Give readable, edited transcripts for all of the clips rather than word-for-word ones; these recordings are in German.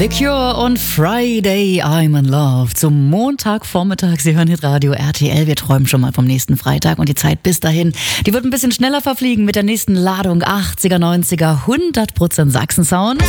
The Cure und Friday, I'm in Love. Zum Montagvormittag, Sie hören Hitradio RTL. Wir träumen schon mal vom nächsten Freitag und die Zeit bis dahin, die wird ein bisschen schneller verfliegen mit der nächsten Ladung. 80er, 90er, 100% Sachsen-Sound.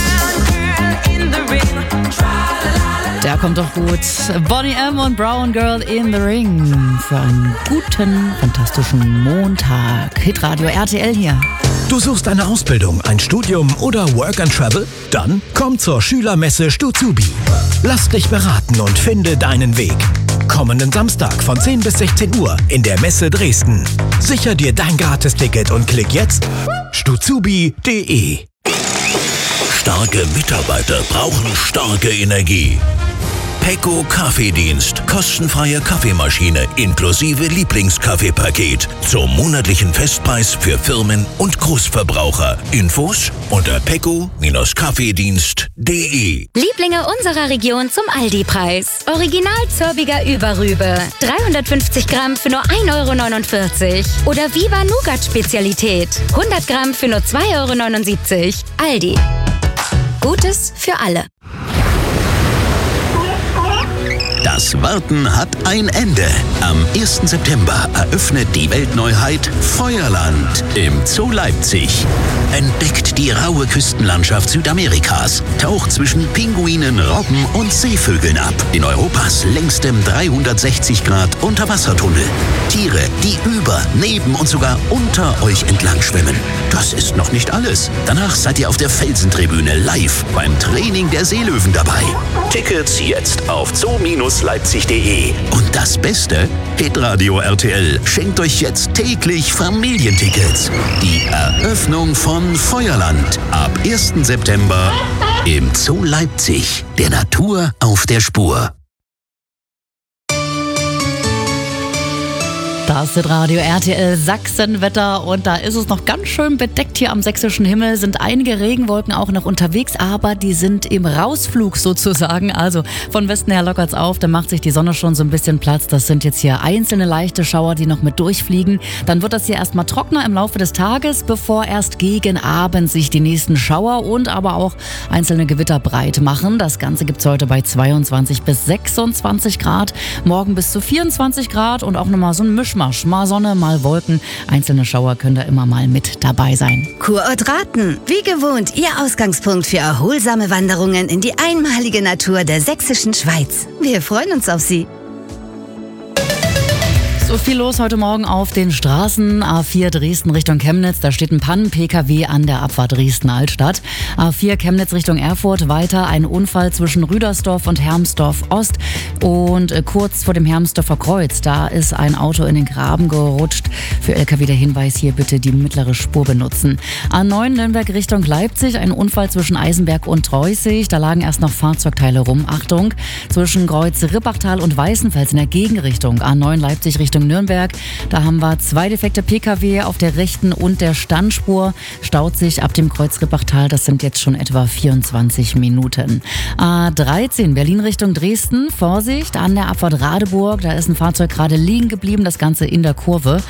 Der kommt doch gut. Boney M. und Brown Girl in the Ring. Für einen guten, fantastischen Montag. Hitradio RTL hier. Du suchst eine Ausbildung, ein Studium oder Work and Travel? Dann komm zur Schülermesse Stuzubi. Lass dich beraten und finde deinen Weg. Kommenden Samstag von 10 bis 16 Uhr in der Messe Dresden. Sicher dir dein Gratisticket und klick jetzt stuzubi.de. Starke Mitarbeiter brauchen starke Energie. Pecco Kaffeedienst. Kostenfreie Kaffeemaschine inklusive Lieblingskaffeepaket. Zum monatlichen Festpreis für Firmen und Großverbraucher. Infos unter pecco-kaffeedienst.de. Lieblinge unserer Region zum Aldi-Preis. Original Zörbiger Überrübe. 350 Gramm für nur 1,49 €. Oder Viva Nougat Spezialität. 100 Gramm für nur 2,79 €. Aldi. Gutes für alle. Das Warten hat ein Ende. Am 1. September eröffnet die Weltneuheit Feuerland im Zoo Leipzig. Entdeckt die raue Küstenlandschaft Südamerikas, taucht zwischen Pinguinen, Robben und Seevögeln ab in Europas längstem 360-Grad-Unterwassertunnel. Tiere, die über, neben und sogar unter euch entlang schwimmen. Das ist noch nicht alles. Danach seid ihr auf der Felsentribüne live beim Training der Seelöwen dabei. Tickets jetzt auf zoo-leipzig.de. Und das Beste? Hitradio RTL schenkt euch jetzt täglich Familientickets. Die Eröffnung von Feuerland ab 1. September im Zoo Leipzig. Der Natur auf der Spur. Das ist Radio RTL Sachsenwetter und da ist es noch ganz schön bedeckt hier am sächsischen Himmel. Sind einige Regenwolken auch noch unterwegs, aber die sind im Rausflug sozusagen. Also von Westen her lockert's auf, da macht sich die Sonne schon so ein bisschen Platz. Das sind jetzt hier einzelne leichte Schauer, die noch mit durchfliegen. Dann wird das hier erstmal trockener im Laufe des Tages, bevor erst gegen Abend sich die nächsten Schauer und aber auch einzelne Gewitter breit machen. Das Ganze gibt's heute bei 22 bis 26 Grad, morgen bis zu 24 Grad und auch nochmal so ein Mischmasch. Mal Sonne, mal Wolken. Einzelne Schauer können da immer mal mit dabei sein. Kurort Raten. Wie gewohnt, Ihr Ausgangspunkt für erholsame Wanderungen in die einmalige Natur der sächsischen Schweiz. Wir freuen uns auf Sie. So viel los heute Morgen auf den Straßen. A4 Dresden Richtung Chemnitz, da steht ein Pannen-PKW an der Abfahrt Dresden-Altstadt. A4 Chemnitz Richtung Erfurt, weiter ein Unfall zwischen Rüdersdorf und Hermsdorf Ost. Und kurz vor dem Hermsdorfer Kreuz, da ist ein Auto in den Graben gerutscht. Für LKW der Hinweis, hier bitte die mittlere Spur benutzen. A9 Nürnberg Richtung Leipzig, ein Unfall zwischen Eisenberg und Treußig. Da lagen erst noch Fahrzeugteile rum. Achtung, zwischen Kreuz-Rippachtal und Weißenfels in der Gegenrichtung. A9 Leipzig Richtung Nürnberg. Da haben wir 2 defekte Pkw auf der rechten und der Standspur. Staut sich ab dem Kreuz Rippachtal. Das sind jetzt schon etwa 24 Minuten. A13 Berlin Richtung Dresden. Vorsicht an der Abfahrt Radeburg. Da ist ein Fahrzeug gerade liegen geblieben. Das Ganze in der Kurve.